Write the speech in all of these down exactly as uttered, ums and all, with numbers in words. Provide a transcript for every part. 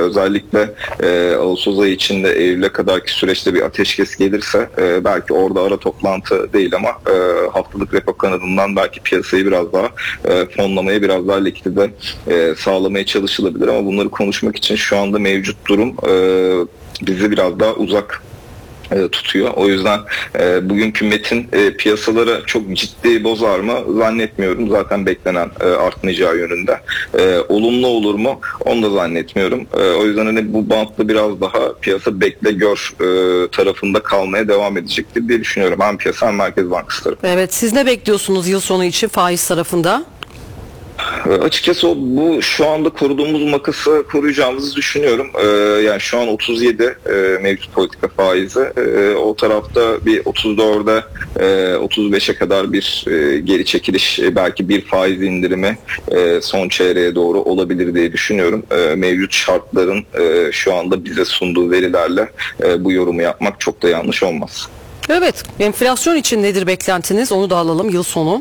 özellikle e, Ağustos ayı içinde Eylül'e kadarki süreçte bir ateşkes gelirse e, belki orada ara toplantı değil ama e, haftalık repo kanadından belki piyasayı biraz daha e, fonlamaya, biraz daha likidite e, sağlamaya çalışılabilir ama bunları konuşmak için şu anda mevcut durum e, bizi biraz daha uzak e, tutuyor. O yüzden e, bugünkü metin e, piyasaları çok ciddi bozar mı zannetmiyorum. Zaten beklenen e, artmayacağı yönünde. E, olumlu olur mu? Onu da zannetmiyorum. E, o yüzden hani bu bantlı biraz daha piyasa bekle gör e, tarafında kalmaya devam edecektir diye düşünüyorum. Hem piyasa hem Merkez Bankası tarafı. Evet, siz ne bekliyorsunuz yıl sonu için faiz tarafında? Açıkçası o, bu şu anda koruduğumuz makası koruyacağımızı düşünüyorum. Ee, yani şu an otuz yedi e, mevcut politika faizi. E, o tarafta bir otuz dörde e, otuz beşe kadar bir e, geri çekiliş, e, belki bir faiz indirimi e, son çeyreğe doğru olabilir diye düşünüyorum. E, mevcut şartların e, şu anda bize sunduğu verilerle e, bu yorumu yapmak çok da yanlış olmaz. Evet, enflasyon için nedir beklentiniz? Onu da alalım yıl sonu.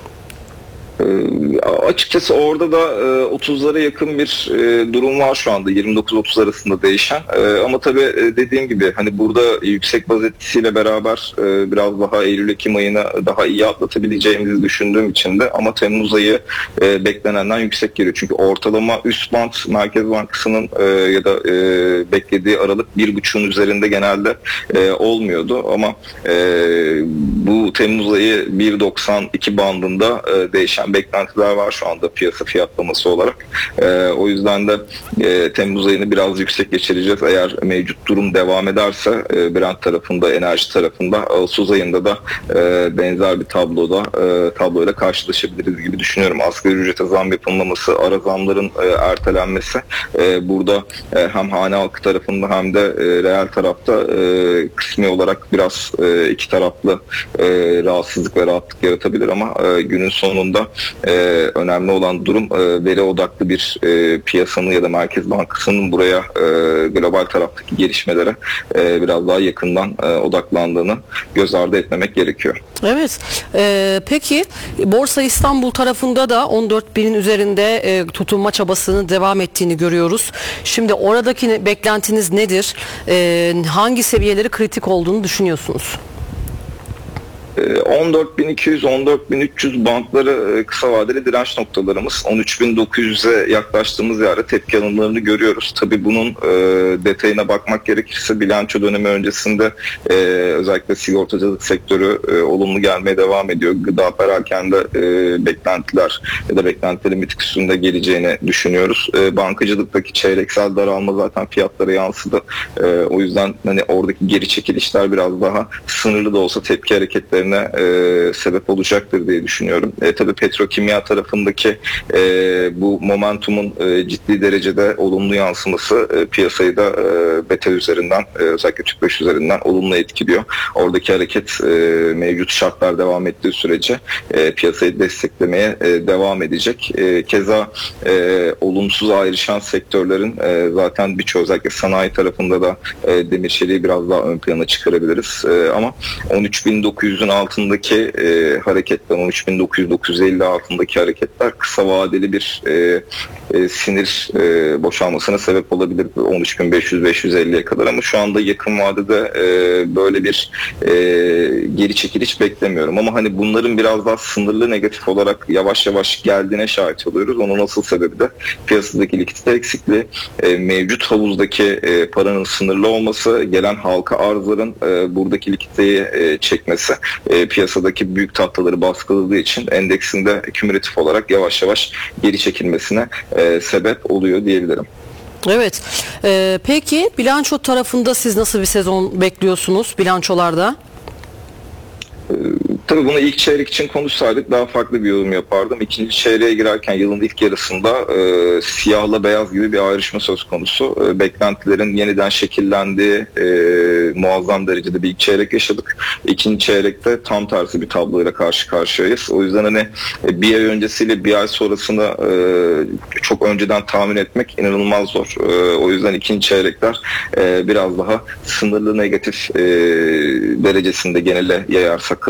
E, açıkçası orada da e, otuzlara yakın bir e, durum var şu anda, yirmi dokuz otuz arasında değişen e, ama tabii e, dediğim gibi hani burada yüksek baz etkisiyle beraber e, biraz daha Eylül-Ekim ayını daha iyi atlatabileceğimizi düşündüğüm için de ama Temmuz ayı e, beklenenden yüksek geliyor. Çünkü ortalama üst band Merkez Bankası'nın e, ya da e, beklediği aralık bir buçuğun üzerinde genelde e, olmuyordu ama e, bu Temmuz ayı bir doksan iki bandında e, değişen beklentiler var şu anda piyasa fiyatlaması olarak. E, o yüzden de e, Temmuz ayını biraz yüksek geçireceğiz. Eğer mevcut durum devam ederse e, Brent tarafında, enerji tarafında Ağustos ayında da e, benzer bir tabloda e, tabloyla karşılaşabiliriz gibi düşünüyorum. Asgari ücrete zam yapılmaması, ara zamların e, ertelenmesi e, burada e, hem hane halkı tarafında hem de e, reel tarafta e, kısmi olarak biraz e, iki taraflı e, rahatsızlık ve rahatlık yaratabilir ama e, günün sonunda e, önemli olan durum e, veri odaklı bir e, piyasanın ya da Merkez Bankası'nın buraya e, global taraftaki gelişmelere e, biraz daha yakından e, odaklandığını göz ardı etmemek gerekiyor. Evet. Ee, peki Borsa İstanbul tarafında da on dört binin üzerinde e, tutunma çabasının devam ettiğini görüyoruz. Şimdi oradaki beklentiniz nedir? E, hangi seviyeleri kritik olduğunu düşünüyorsunuz? on dört bin iki yüz on dört bin üç yüz bantları kısa vadeli direnç noktalarımız. on üç bin dokuz yüze yaklaştığımız yerde tepki alımlarını görüyoruz. Tabii bunun e, detayına bakmak gerekirse bilanço dönemi öncesinde e, özellikle sigortacılık sektörü e, olumlu gelmeye devam ediyor. Gıda perakende e, beklentiler ya da beklentilerin bir tık üstünde geleceğini düşünüyoruz. E, bankacılıktaki çeyreksel daralma zaten fiyatlara yansıdı. E, o yüzden hani oradaki geri çekilişler biraz daha sınırlı da olsa tepki hareketleri E, sebep olacaktır diye düşünüyorum. E, tabii petrokimya tarafındaki e, bu momentumun e, ciddi derecede olumlu yansıması e, piyasayı da e, beta üzerinden e, özellikle Tüpraş üzerinden olumlu etkiliyor. Oradaki hareket e, mevcut şartlar devam ettiği sürece e, piyasayı desteklemeye e, devam edecek. E, keza e, olumsuz ayrışan sektörlerin e, zaten birçoğu özellikle sanayi tarafında da e, demir çeliği biraz daha ön plana çıkarabiliriz. E, ama on üç bin dokuz yüzün altındaki e, hareketler, on üç bin dokuz yüz dokuz yüz elli altındaki hareketler kısa vadeli bir e, e, sinir e, boşalmasına sebep olabilir on üç bin beş yüz beş yüz elliye kadar ama şu anda yakın vadede e, böyle bir e, geri çekiliş beklemiyorum ama hani bunların biraz daha sınırlı negatif olarak yavaş yavaş geldiğine şahit oluyoruz. Onun asıl sebebi de piyasadaki likidite eksikliği, e, mevcut havuzdaki e, paranın sınırlı olması, gelen halka arzların e, buradaki likiditeyi e, çekmesi e, piyasadaki büyük tahtaları baskıladığı için endeksinde kümülatif olarak yavaş yavaş geri çekilmesine e, sebep oluyor diyebilirim. Evet. Ee, peki bilanço tarafında siz nasıl bir sezon bekliyorsunuz bilançolarda? Ee, tabii bunu ilk çeyrek için konuşsaydık daha farklı bir yorum yapardım. İkinci çeyreğe girerken yılın ilk yarısında e, siyahla beyaz gibi bir ayrışma söz konusu. E, beklentilerin yeniden şekillendiği e, muazzam derecede bir ilk çeyrek yaşadık. İkinci çeyrekte tam tersi bir tabloyla karşı karşıyayız. O yüzden hani e, bir ay öncesiyle bir ay sonrasını e, çok önceden tahmin etmek inanılmaz zor. E, o yüzden ikinci çeyrekler e, biraz daha sınırlı negatif e, derecesinde genele yayarsak kalacaktır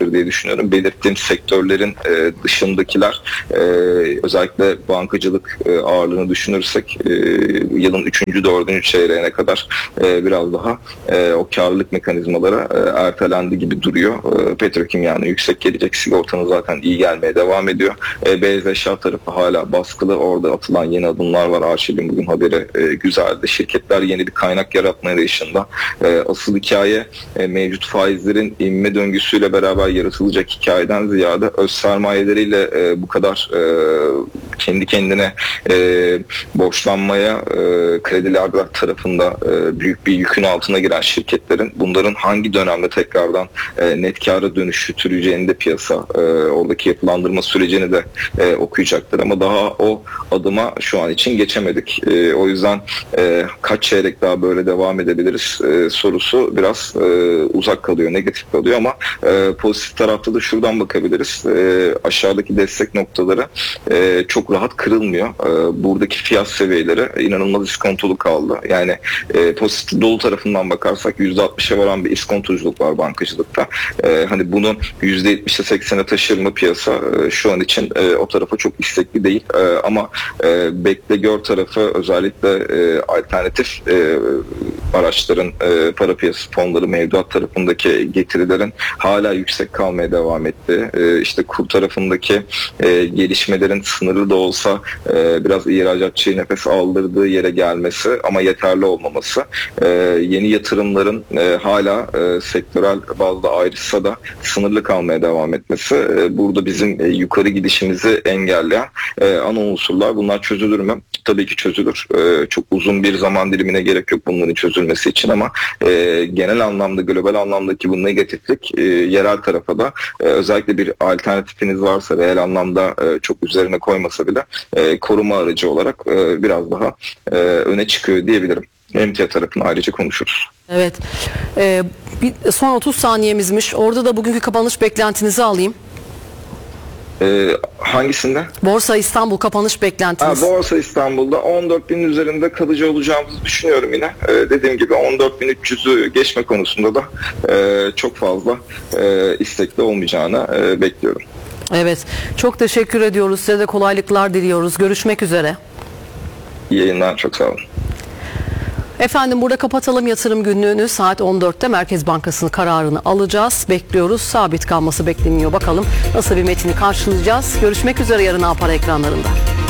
olacaktır diye düşünüyorum. Belirttiğim sektörlerin e, dışındakiler e, özellikle bankacılık e, ağırlığını düşünürsek e, yılın üçüncü dördüncü çeyreğine kadar e, biraz daha e, o karlılık mekanizmaları e, ertelendi gibi duruyor. E, petrokimyanın yüksek gelecek, sigortanın zaten iyi gelmeye devam ediyor. E, beyaz eşya tarafı hala baskılı. Orada atılan yeni adımlar var. Arşivin bugün haberi e, güzeldi. Şirketler yeni bir kaynak yaratma arayışında. E, asıl hikaye e, mevcut faizlerin inme döngüsüyle beraber yaratılacak hikayeden ziyade öz sermayeleriyle e, bu kadar e, kendi kendine e, borçlanmaya e, krediler tarafında e, büyük bir yükün altına giren şirketlerin bunların hangi dönemde tekrardan e, net kâra dönüştüreceğini de piyasa e, oradaki yapılandırma sürecini de e, okuyacaktır ama daha o adıma şu an için geçemedik. E, o yüzden e, kaç çeyrek daha böyle devam edebiliriz e, sorusu biraz e, uzak kalıyor, negatif kalıyor ama e, pozitif tarafta da şuradan bakabiliriz. E, aşağıdaki destek noktaları e, çok rahat kırılmıyor. E, buradaki fiyat seviyeleri inanılmaz iskontolu kaldı. Yani e, pozitif dolu tarafından bakarsak yüzde altmışa varan bir iskontoculuk var bankacılıkta. E, hani bunu yüzde yetmişe seksene taşır mı piyasa? E, şu an için e, o tarafa çok istekli değil. E, ama e, bekle gör tarafı özellikle e, alternatif e, araçların e, para piyasası fonları mevduat tarafındaki getirilerin hala yüksek kalmaya devam etti. E, işte kur tarafındaki e, gelişmelerin sınırlı da olsa e, biraz ihracatçıyı nefes aldırdığı yere gelmesi ama yeterli olmaması. E, yeni yatırımların e, hala e, sektörel bazda ayrışsa da sınırlı kalmaya devam etmesi. E, burada bizim e, yukarı gidişimizi engelleyen e, ana unsurlar. Bunlar çözülür mü? Tabii ki çözülür. E, çok uzun bir zaman dilimine gerek yok bunların çözülmesi için ama e, genel anlamda, global anlamdaki bu negatiflik e, yerel tarafa da e, özellikle bir alternatifiniz varsa reel anlamda e, çok üzerine koymasa bile e, koruma aracı olarak e, biraz daha e, öne çıkıyor diyebilirim. Emtia tarafını ayrıca konuşuruz. Evet. Ee, bir, son otuz saniyemizmiş. Orada da bugünkü kapanış beklentinizi alayım. Ee, hangisinde? Borsa İstanbul kapanış beklentiniz. Ha, Borsa İstanbul'da on dört bin üzerinde kalıcı olacağımızı düşünüyorum yine. Ee, dediğim gibi on dört bin üç yüzü geçme konusunda da e, çok fazla e, istekli olmayacağını e, bekliyorum. Evet. Çok teşekkür ediyoruz. Size de kolaylıklar diliyoruz. Görüşmek üzere. İyi yayınlar. Çok sağ olun. Efendim burada kapatalım yatırım günlüğünü. Saat on dörtte Merkez Bankası'nın kararını alacağız. Bekliyoruz. Sabit kalması bekleniyor. Bakalım nasıl bir metini karşılayacağız. Görüşmek üzere yarın A Para ekranlarında.